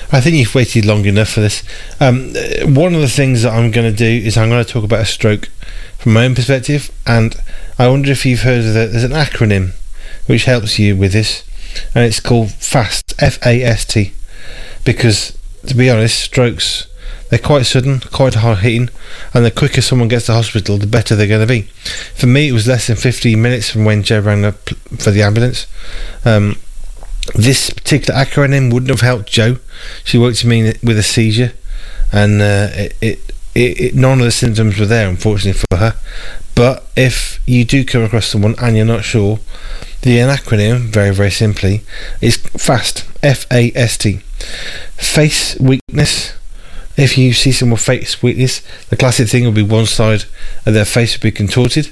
I think you've waited long enough for this. One of the things that I'm going to do is I'm going to talk about a stroke from my own perspective, and I wonder if you've heard of there's an acronym which helps you with this, and it's called FAST, F-A-S-T, because, to be honest, strokes, they're quite sudden, quite hard hitting, and the quicker someone gets to hospital, the better they're going to be. For me, it was less than 15 minutes from when Joe rang up for the ambulance. This particular acronym wouldn't have helped Joe. She woke to me with a seizure, and none of the symptoms were there, unfortunately for her. But if you do come across someone and you're not sure, the acronym, very, very simply, is FAST, F-A-S-T. Face weakness. If you see someone with face weakness, the classic thing will be one side of their face will be contorted.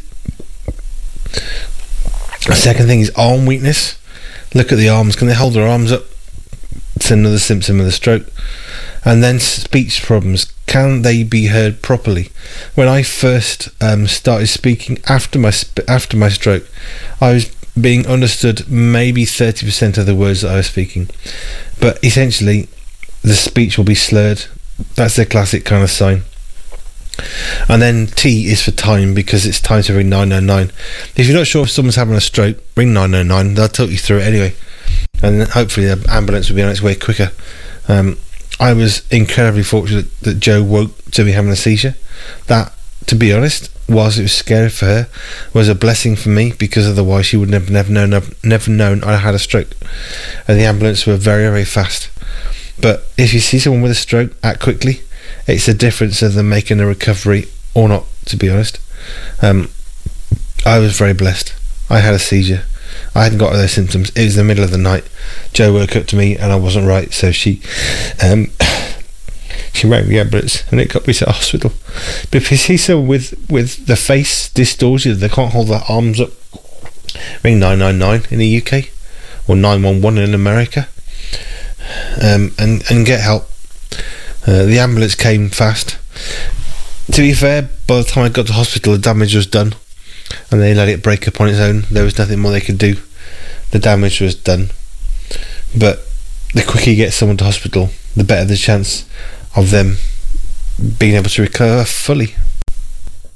The second thing is arm weakness. Look at the arms. Can they hold their arms up? It's another symptom of the stroke. And then speech problems. Can they be heard properly? When I first started speaking after my stroke, I was being understood maybe 30% of the words that I was speaking. But essentially, the speech will be slurred. That's the classic kind of sign. And then T is for time, because it's time to ring 999. If you're not sure if someone's having a stroke, ring 999. They'll talk you through it anyway, and hopefully the ambulance will be on its way quicker. I was incredibly fortunate that Joe woke to me having a seizure. That, to be honest, whilst it was scary for her, was a blessing for me, because otherwise she would never known I had a stroke. And the ambulance were very, very fast. But if you see someone with a stroke, act quickly. It's the difference of them making a recovery or not, to be honest. I was very blessed. I had a seizure. I hadn't got those symptoms. It was the middle of the night. Joe woke up to me and I wasn't right, so she rang the ambulance and it got me to the hospital. But if you see someone with the face distorted, they can't hold their arms up, ring 999 in the UK or 911 in America, and get help. The ambulance came fast. To be fair, by the time I got to hospital, the damage was done, and they let it break up on its own. There was nothing more they could do. The damage was done. But the quicker you get someone to hospital, the better the chance of them being able to recover fully.